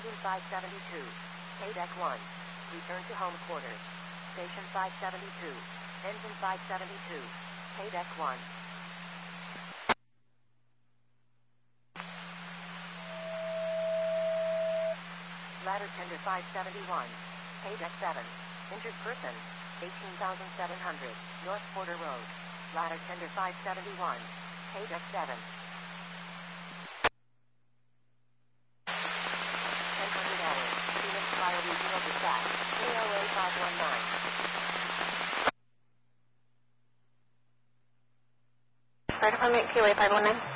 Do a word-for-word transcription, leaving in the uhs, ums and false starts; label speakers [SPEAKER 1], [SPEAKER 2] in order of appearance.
[SPEAKER 1] Engine five seventy-two. K-Deck one. Return to home quarters. Station five seventy-two. Engine five seventy-two. K-Deck one. Ladder tender five seventy-one. K-Deck seven. Injured person. eighteen thousand seven hundred. North Porter Road. Ladder tender five seventy-one. K-Deck seven. ten hundred hours. Phoenix Fire Regional Dispatch. K O A five one nine.
[SPEAKER 2] Fire Department, K O A five one nine.